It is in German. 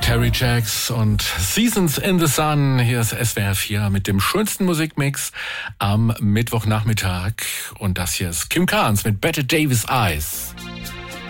Carrie Jacks und Seasons in the Sun. Hier ist SWR 4 mit dem schönsten Musikmix am Mittwochnachmittag. Und das hier ist Kim Carnes mit Bette Davis Eyes.